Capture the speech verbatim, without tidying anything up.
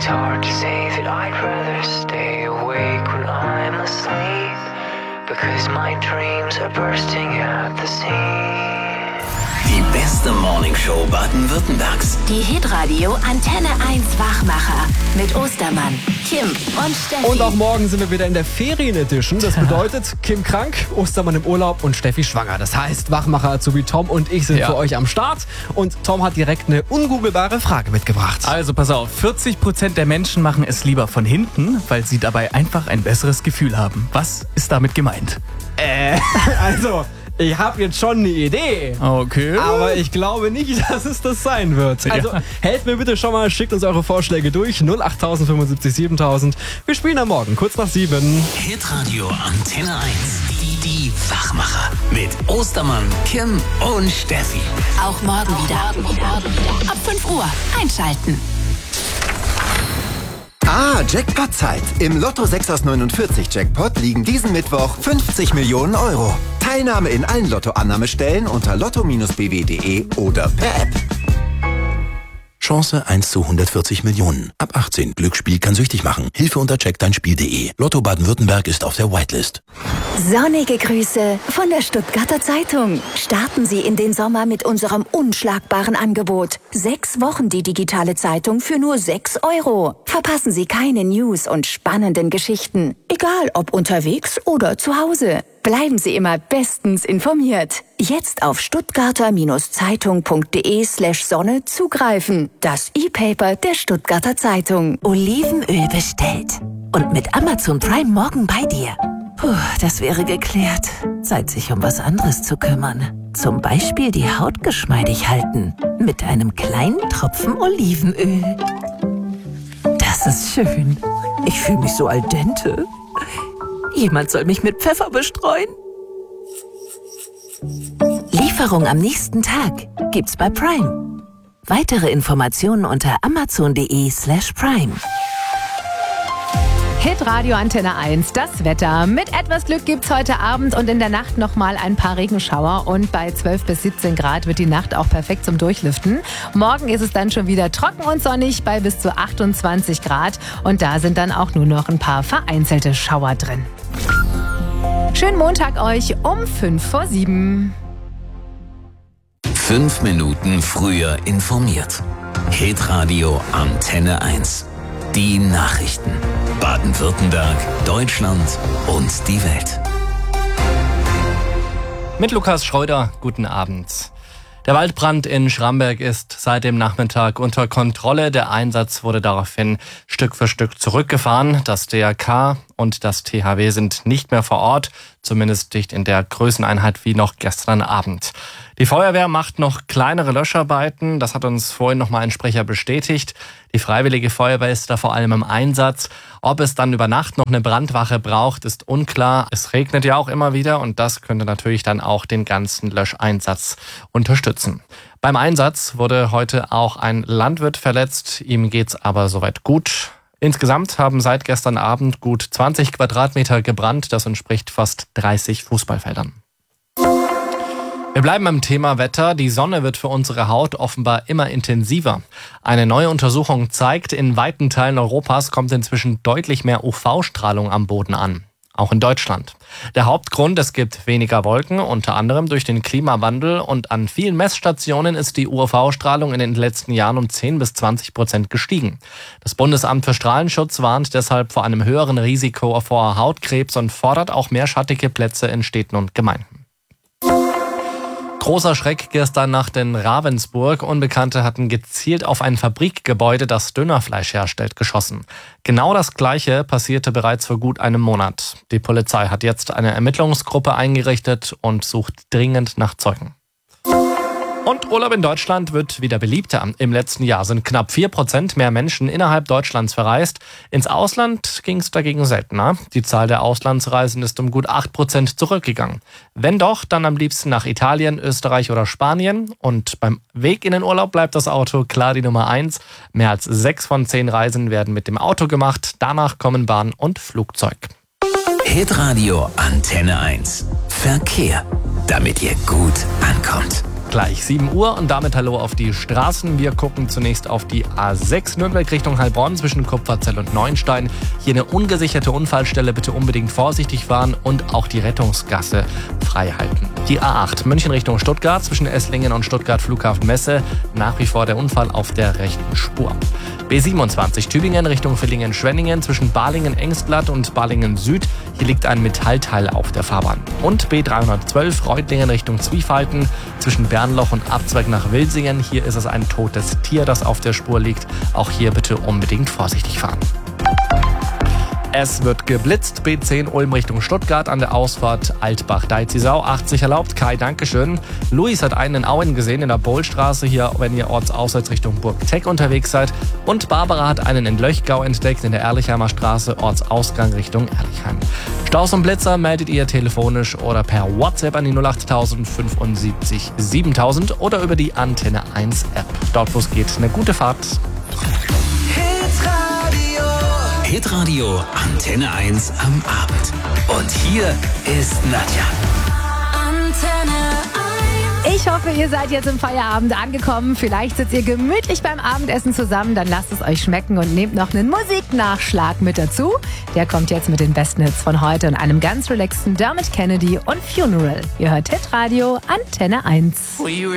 It's hard to say that I'd rather stay awake when I'm asleep, because my dreams are bursting at the seams. Die beste Morningshow Baden-Württembergs. Die Hitradio Antenne eins Wachmacher mit Ostermann, Kim und Steffi. Und auch morgen sind wir wieder in der Ferien-Edition. Das bedeutet, Kim krank, Ostermann im Urlaub und Steffi schwanger. Das heißt, Wachmacher Azubi Tom und ich sind ja. für euch am Start. Und Tom hat direkt eine ungoogelbare Frage mitgebracht. Also pass auf, vierzig Prozent der Menschen machen es lieber von hinten, weil sie dabei einfach ein besseres Gefühl haben. Was ist damit gemeint? Äh, also... Ich habe jetzt schon eine Idee. Okay. Aber ich glaube nicht, dass es das sein wird. Also ja. helft mir bitte schon mal, schickt uns eure Vorschläge durch. null acht fünfundsiebzig siebentausend. Wir spielen am Morgen, kurz nach sieben. Hitradio Antenne eins. Die, die Wachmacher. Mit Ostermann, Kim und Steffi. Auch morgen wieder. Ab fünf Uhr einschalten. Ah, Jackpot-Zeit. Im Lotto sechs aus neunundvierzig Jackpot liegen diesen Mittwoch fünfzig Millionen Euro. Teilnahme in allen Lotto-Annahmestellen unter lotto b w punkt de oder per App. Chance eins zu hundertvierzig Millionen. Ab achtzehn. Glücksspiel kann süchtig machen. Hilfe unter check dein spiel punkt de. Lotto Baden-Württemberg ist auf der Whitelist. Sonnige Grüße von der Stuttgarter Zeitung. Starten Sie in den Sommer mit unserem unschlagbaren Angebot. Sechs Wochen die digitale Zeitung für nur sechs Euro. Verpassen Sie keine News und spannenden Geschichten. Egal ob unterwegs oder zu Hause. Bleiben Sie immer bestens informiert. Jetzt auf stuttgarter-zeitung.de slash Sonne zugreifen. Das E-Paper der Stuttgarter Zeitung. Olivenöl bestellt. Und mit Amazon Prime morgen bei dir. Puh, das wäre geklärt. Zeit, sich um was anderes zu kümmern. Zum Beispiel die Haut geschmeidig halten. Mit einem kleinen Tropfen Olivenöl. Das ist schön. Ich fühle mich so al dente. Jemand soll mich mit Pfeffer bestreuen. Lieferung am nächsten Tag gibt's bei Prime. Weitere Informationen unter amazon.de slash prime. Hitradio Antenne eins, das Wetter. Mit etwas Glück gibt's heute Abend und in der Nacht nochmal ein paar Regenschauer. Und bei zwölf bis siebzehn Grad wird die Nacht auch perfekt zum Durchlüften. Morgen ist es dann schon wieder trocken und sonnig bei bis zu achtundzwanzig Grad. Und da sind dann auch nur noch ein paar vereinzelte Schauer drin. Schönen Montag euch um fünf vor sieben. Fünf Minuten früher informiert. Hitradio Antenne eins. Die Nachrichten. Baden-Württemberg, Deutschland und die Welt. Mit Lukas Schreuder, guten Abend. Der Waldbrand in Schramberg ist seit dem Nachmittag unter Kontrolle. Der Einsatz wurde daraufhin Stück für Stück zurückgefahren. Das D R K und das T H W sind nicht mehr vor Ort, zumindest nicht in der Größeneinheit wie noch gestern Abend. Die Feuerwehr macht noch kleinere Löscharbeiten. Das hat uns vorhin noch mal ein Sprecher bestätigt. Die Freiwillige Feuerwehr ist da vor allem im Einsatz. Ob es dann über Nacht noch eine Brandwache braucht, ist unklar. Es regnet ja auch immer wieder und das könnte natürlich dann auch den ganzen Löscheinsatz unterstützen. Beim Einsatz wurde heute auch ein Landwirt verletzt. Ihm geht's aber soweit gut. Insgesamt haben seit gestern Abend gut zwanzig Quadratmeter gebrannt. Das entspricht fast dreißig Fußballfeldern. Wir bleiben beim Thema Wetter. Die Sonne wird für unsere Haut offenbar immer intensiver. Eine neue Untersuchung zeigt, in weiten Teilen Europas kommt inzwischen deutlich mehr U V-Strahlung am Boden an. Auch in Deutschland. Der Hauptgrund, es gibt weniger Wolken, unter anderem durch den Klimawandel. Und an vielen Messstationen ist die U V-Strahlung in den letzten Jahren um zehn bis zwanzig Prozent gestiegen. Das Bundesamt für Strahlenschutz warnt deshalb vor einem höheren Risiko vor Hautkrebs und fordert auch mehr schattige Plätze in Städten und Gemeinden. Großer Schreck gestern Nacht in Ravensburg. Unbekannte hatten gezielt auf ein Fabrikgebäude, das Dönerfleisch herstellt, geschossen. Genau das Gleiche passierte bereits vor gut einem Monat. Die Polizei hat jetzt eine Ermittlungsgruppe eingerichtet und sucht dringend nach Zeugen. Und Urlaub in Deutschland wird wieder beliebter. Im letzten Jahr sind knapp vier Prozent mehr Menschen innerhalb Deutschlands verreist. Ins Ausland ging es dagegen seltener. Die Zahl der Auslandsreisen ist um gut acht Prozent zurückgegangen. Wenn doch, dann am liebsten nach Italien, Österreich oder Spanien. Und beim Weg in den Urlaub bleibt das Auto klar die Nummer eins. Mehr als sechs von zehn Reisen werden mit dem Auto gemacht. Danach kommen Bahn und Flugzeug. Hitradio Antenne eins. Verkehr, damit ihr gut ankommt. gleich sieben Uhr und damit hallo auf die Straßen. Wir gucken zunächst auf die A sechs Nürnberg Richtung Heilbronn zwischen Kupferzell und Neuenstein. Hier eine ungesicherte Unfallstelle, bitte unbedingt vorsichtig fahren und auch die Rettungsgasse frei halten. Die A acht München Richtung Stuttgart zwischen Esslingen und Stuttgart Flughafen Messe. Nach wie vor der Unfall auf der rechten Spur. B siebenundzwanzig Tübingen Richtung Villingen-Schwenningen zwischen Balingen-Engsblatt und Balingen-Süd. Hier liegt ein Metallteil auf der Fahrbahn. Und B dreihundertzwölf Reutlingen Richtung Zwiefalten zwischen Bernloch und Abzweig nach Wilsingen. Hier ist es ein totes Tier, das auf der Spur liegt. Auch hier bitte unbedingt vorsichtig fahren. Es wird geblitzt. B zehn Ulm Richtung Stuttgart an der Ausfahrt Altbach-Deizisau. achtzig erlaubt. Kai, Dankeschön. Luis hat einen in Auen gesehen in der Bohlstraße hier, wenn ihr ortsauswärts Richtung Burgteck unterwegs seid. Und Barbara hat einen in Löchgau entdeckt in der Erlichheimer Straße, Ortsausgang Richtung Erlichheim. Staus und Blitzer meldet ihr telefonisch oder per WhatsApp an die null acht fünfundsiebzig siebentausend oder über die Antenne eins App. Dort, wo es geht, eine gute Fahrt. Hitradio Antenne eins am Abend. Und hier ist Nadja. Antenne eins. Ich hoffe, ihr seid jetzt im Feierabend angekommen. Vielleicht sitzt ihr gemütlich beim Abendessen zusammen. Dann lasst es euch schmecken und nehmt noch einen Musiknachschlag mit dazu. Der kommt jetzt mit den besten Hits von heute und einem ganz relaxten Dermot Kennedy und Funeral. Ihr hört Hitradio Antenne eins.